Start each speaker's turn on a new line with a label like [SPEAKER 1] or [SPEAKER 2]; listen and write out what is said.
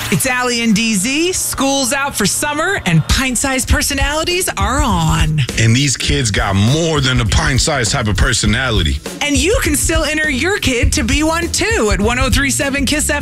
[SPEAKER 1] It's Allie and DZ. School's out for summer, and pint-sized personalities are on.
[SPEAKER 2] And these kids got more than a pint-sized type of personality.
[SPEAKER 1] And you can still enter your kid to be one too at 1037 KISS